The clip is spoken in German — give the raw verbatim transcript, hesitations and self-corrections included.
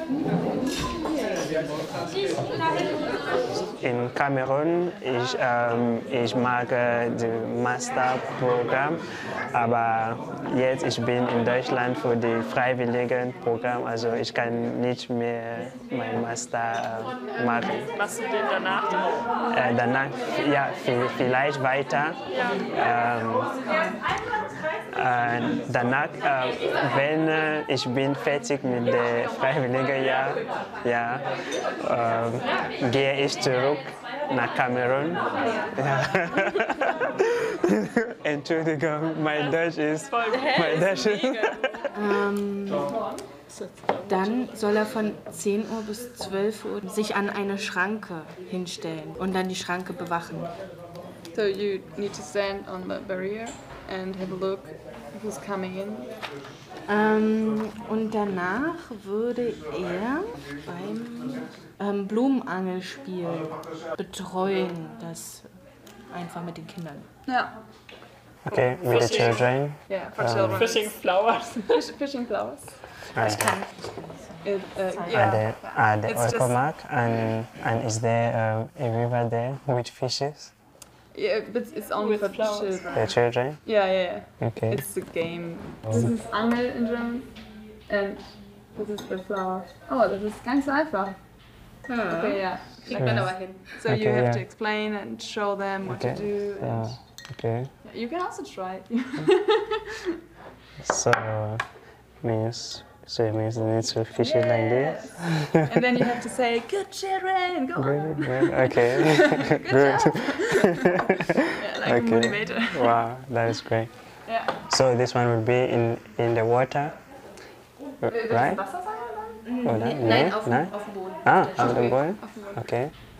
In Kamerun, ich, ähm, ich mag äh, das Masterprogramm, aber jetzt ich bin in Deutschland für die Freiwilligenprogramm, also ich kann nicht mehr mein Master äh, machen. Machst du den danach? Äh, danach, ja, vielleicht weiter. Ähm, äh, danach, äh, wenn äh, ich bin fertig mit dem freiwilligen Jahr, ja, äh, gehe ich zurück nach Kamerun. Ja. Entschuldigung, mein Deutsch ist. Mein Deutsch ist Ähm, dann soll er von zehn Uhr bis zwölf Uhr sich an eine Schranke hinstellen und dann die Schranke bewachen. So you need to stand on the barrier and have a look who's coming in. Ähm, und danach würde er beim ähm, Blumenangelspiel betreuen, das einfach mit den Kindern. Ja. Okay, with the children. Yeah, for children. Fishing flowers. Fish, fishing flowers. Uh, It, uh, Are yeah. there, are there It's just- Orcomark and, and is there uh, a river there with fishes? Yeah, but it's only With for flowers. children. The children? Yeah, yeah, yeah. Okay. It's the game. This is Angel in German. And this is the flower. Oh, das ist ganz einfach. Okay, yeah. Kriegt man aber hin. So you Okay, have yeah. to explain and show them what Okay. to do. And Uh, okay. you can also try it. So means so it means you need to fish it like this. And then you have to say, good children, go on. Good, good. Okay. Good. Yeah, like a Okay. motivator. Wow, that is great. Yeah. So this one will be in in the water, right? Wasser sein dann? Oder? Nein, Nee? auf, Nein? auf dem Boden. Ah, auf dem Boden? Okay.